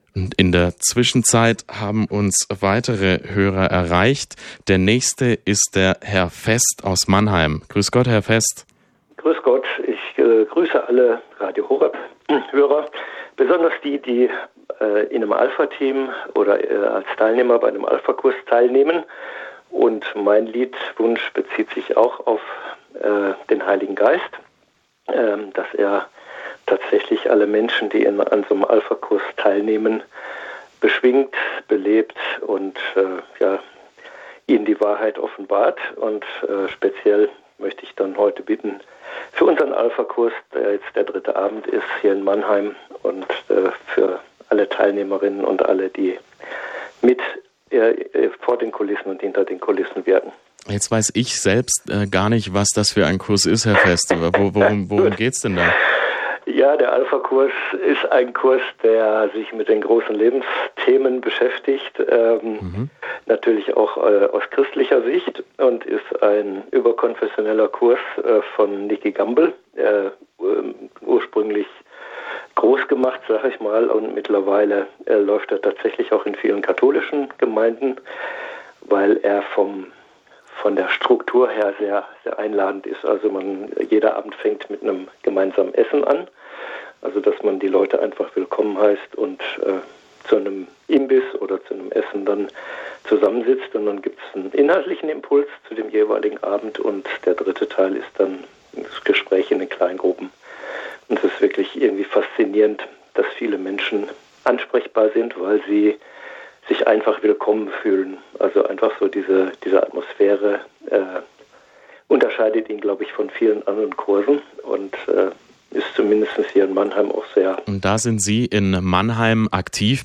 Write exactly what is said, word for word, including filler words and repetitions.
Und in der Zwischenzeit haben uns weitere Hörer erreicht. Der nächste ist der Herr Fest aus Mannheim. Grüß Gott, Herr Fest. Grüß Gott, ich äh, grüße alle Radio Horeb-Hörer, besonders die, die äh, in einem Alpha-Team oder äh, als Teilnehmer bei einem Alpha-Kurs teilnehmen. Und mein Liedwunsch bezieht sich auch auf äh, den Heiligen Geist, äh, dass er tatsächlich alle Menschen, die in, an so einem Alpha-Kurs teilnehmen, beschwingt, belebt und äh, ja, ihnen die Wahrheit offenbart. Und äh, speziell möchte ich dann heute bitten, für unseren Alpha-Kurs, der jetzt der dritte Abend ist, hier in Mannheim, und äh, für alle Teilnehmerinnen und alle, die mit äh, vor den Kulissen und hinter den Kulissen wirken. Jetzt weiß ich selbst äh, gar nicht, was das für ein Kurs ist, Herr Fest. Wo, worum worum geht's denn da? Ja, der Alpha-Kurs ist ein Kurs, der sich mit den großen Lebensthemen beschäftigt, ähm, mhm. natürlich auch äh, aus christlicher Sicht, und ist ein überkonfessioneller Kurs äh, von Nicky Gamble, äh, äh, ursprünglich groß gemacht, sag ich mal, und mittlerweile äh, läuft er tatsächlich auch in vielen katholischen Gemeinden, weil er vom von der Struktur her sehr, sehr einladend ist. Also man, jeder Abend fängt mit einem gemeinsamen Essen an, also dass man die Leute einfach willkommen heißt und äh, zu einem Imbiss oder zu einem Essen dann zusammensitzt, und dann gibt es einen inhaltlichen Impuls zu dem jeweiligen Abend, und der dritte Teil ist dann das Gespräch in den Kleingruppen. Und es ist wirklich irgendwie faszinierend, dass viele Menschen ansprechbar sind, weil sie sich einfach willkommen fühlen. Also einfach so diese, diese Atmosphäre äh, unterscheidet ihn, glaube ich, von vielen anderen Kursen, und äh, ist zumindest hier in Mannheim auch sehr. Und da sind Sie in Mannheim aktiv.